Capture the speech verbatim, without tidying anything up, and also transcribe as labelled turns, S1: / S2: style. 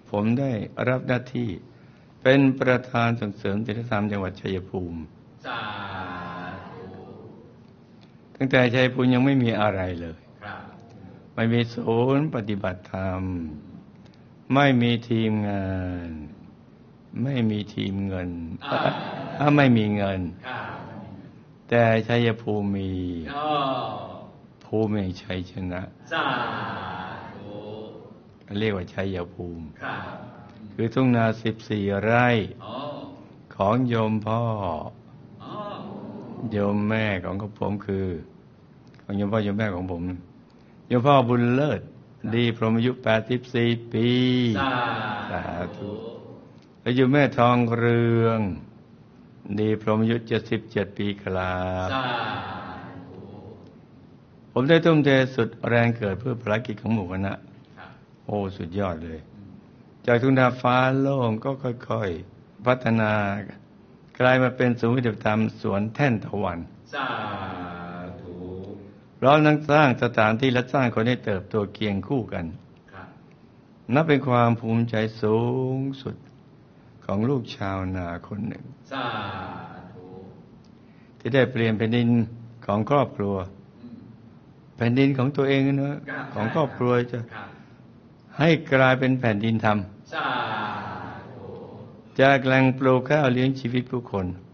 S1: ผมได้รับหน้าที่เป็นประธานส่งเสริมศีลธรรมจังหวัดชัยภูมิ
S2: สาธุ
S1: ตั้งแต่ชัยภูมิยังไม่มีอะไรเลยไม่มีศูนย์ปฏิบัติธรรมไม่มีทีมงานไม่มีทีมเงินถ้าไม่มีเงินแต่ชัยภูมิมีภูมิแห่งชัยชนะเรียกว่าชัยภูมิคือทุ่งนาสิบสี่ไร่ของโยมพ่อโยมแม่ของผมคือของโยมพ่อโยมแม่ของผมโยมพ่อบุญเลิศดีพรหมอายุแปดสิบสี่ปีสาธุและโยมแม่ทองเรืองดีพรหมอายุเจ็ดสิบเจ็ดปีครับผมได้ทุ่มเทสุดแรงเกิดเพื่อภารกิจของหมู่คณะโอ้สุดยอดเลยจากทุ่งนาฟ้าโล่งก็ค่อยๆพัฒนากลายมาเป็นศูนย์ปฏิบัติธรรมสวนแท่นตะวัน
S2: สาธุ
S1: พร้อมทั้งสร้างสถานที่และสร้างคนให้เติบโตเคียงคู่กันนับเป็นความภูมิใจสูงสุดของลูกชาวนาคนหนึ่ง
S2: สาธุ
S1: ที่ได้เปลี่ยนแผ่นดินของครอบครัวแผ่นดินของตัวเองนะของครอบครัวจะให้กลายเป็นแผ่นดินธรรมจากแหล่งปลูกข้าวเลี้ยงชีวิตผู้คน